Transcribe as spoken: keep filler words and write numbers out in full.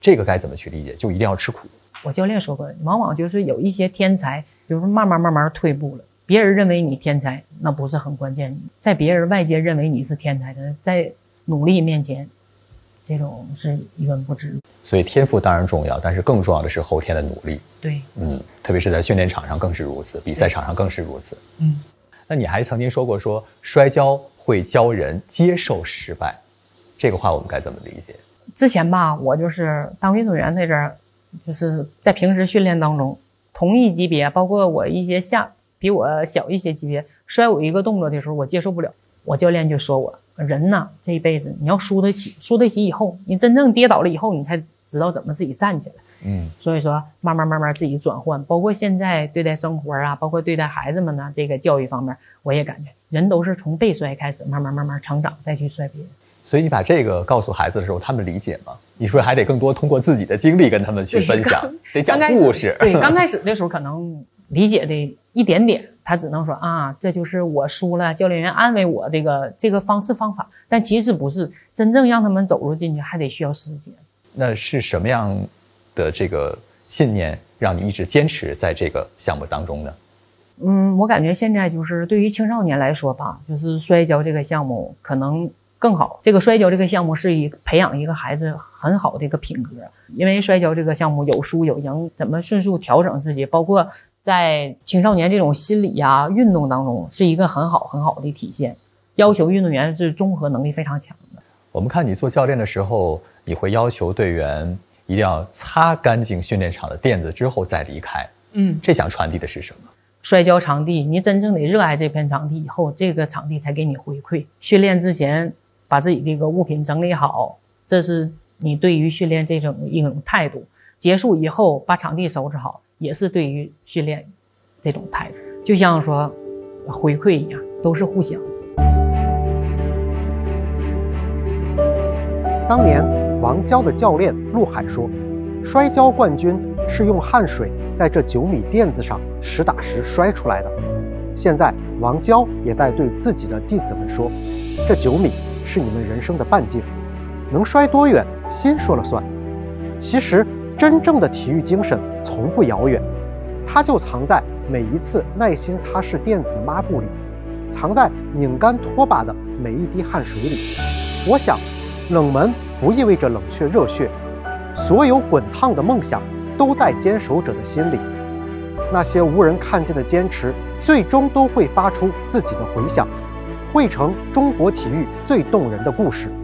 这个该怎么去理解？就一定要吃苦？ 我教练说过，往往就是有一些天才，就是慢慢慢慢退步了。别人认为你天才，那不是很关键。在别人外界认为你是天才的，在努力面前，这种是一文不值。 所以天赋当然重要，但是更重要的是后天的努力。 对， 嗯，特别是在训练场上更是如此，比赛场上更是如此。 嗯， 那你还曾经说过说摔跤会教人接受失败，这个话我们该怎么理解？ 之前吧，我就是当运动员在这儿，就是在平时训练当中，同一级别，包括我一些下比我小一些级别，摔我一个动作的时候，我接受不了。我教练就说我，人呐，这一辈子你要输得起，输得起以后，你真正跌倒了以后，你才知道怎么自己站起来。 嗯， 所以说慢慢慢慢自己转换，包括现在对待生活啊，包括对待孩子们呢，这个教育方面，我也感觉人都是从被摔开始，慢慢慢慢成长，再去摔别人。 所以你把这个告诉孩子的时候，他们理解吗？你是不是还得更多通过自己的经历跟他们去分享，得讲故事？ 对，刚开始的时候可能理解的一点点，他只能说啊，这就是我输了，教练员安慰我这个这个方式方法，但其实不是，真正让他们走入进去还得需要时间。 那是什么样的这个信念让你一直坚持在这个项目当中呢？ 嗯，我感觉现在就是对于青少年来说吧，就是摔跤这个项目可能更好。这个摔跤这个项目是一培养一个孩子很好的一个品格，因为摔跤这个项目有输有赢，怎么迅速调整自己，包括在青少年这种心理呀、运动当中是一个很好很好的体现，要求运动员是综合能力非常强的。 我们看你做教练的时候，你会要求队员一定要擦干净训练场的垫子之后再离开。嗯，这想传递的是什么？ 摔跤场地，你真正得热爱这片场地以后，这个场地才给你回馈。训练之前把自己这个物品整理好，这是你对于训练这种一种态度。结束以后把场地收拾好，也是对于训练这种态度。就像说回馈一样，都是互相。 当年王娇的教练陆海说，摔跤冠军是用汗水在这九米垫子上实打实摔出来的。现在王娇也在对自己的弟子们说，这九米是你们人生的半径，能摔多远心说了算。其实真正的体育精神从不遥远，它就藏在每一次耐心擦拭垫子的抹布里，藏在拧干拖把的每一滴汗水里。我想冷门不意味着冷却热血，所有滚烫的梦想都在坚守者的心里。那些无人看见的坚持，最终都会发出自己的回响，汇成中国体育最动人的故事。